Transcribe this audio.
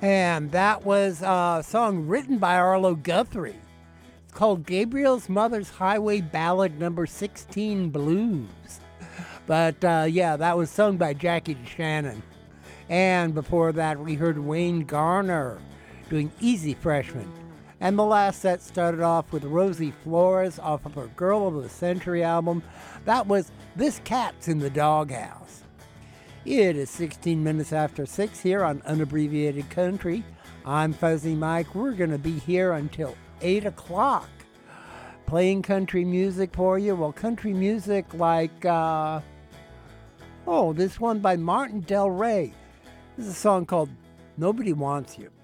And that was a song written by Arlo Guthrie. It's called Gabriel's Mother's Highway Ballad Number 16 Blues. But yeah, that was sung by Jackie DeShannon. And before that, we heard Wayne Garner doing Easy Freshman. And the last set started off with Rosie Flores off of her Girl of the Century album. That was This Cat's in the Doghouse. It is 16 minutes after 6 here on Unabbreviated Country. I'm Fuzzy Mike. We're going to be here until 8 o'clock playing country music for you. Well, country music like, this one by Martin Del Rey. This is a song called Nobody Wants You.